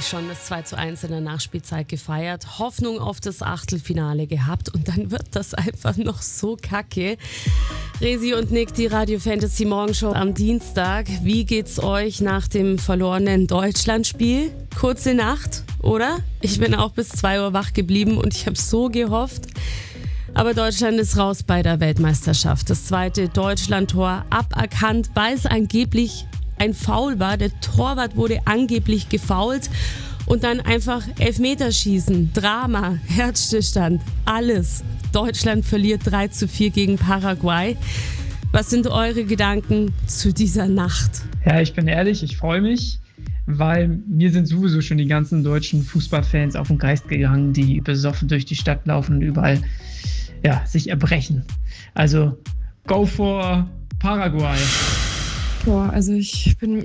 natürlich schon das 2:1 in der Nachspielzeit gefeiert, Hoffnung auf das Achtelfinale gehabt und dann wird das einfach noch so kacke. Resi und Nick, die Radio Fantasy Morgenshow am Dienstag. Wie geht's euch nach dem verlorenen Deutschlandspiel? Kurze Nacht, oder? Ich bin auch bis 2 Uhr wach geblieben und ich habe so gehofft. Aber Deutschland ist raus bei der Weltmeisterschaft. Das zweite Deutschland-Tor aberkannt, weil es angeblich ein Foul war. Der Torwart wurde angeblich gefoult und dann einfach Elfmeterschießen, Drama, Herzstillstand, alles. Deutschland verliert 3:4 gegen Paraguay. Was sind eure Gedanken zu dieser Nacht? Ja, ich bin ehrlich, ich freue mich, weil mir sind sowieso schon die ganzen deutschen Fußballfans auf den Geist gegangen, die besoffen durch die Stadt laufen und überall sich erbrechen. Also, go for Paraguay. Boah, also ich bin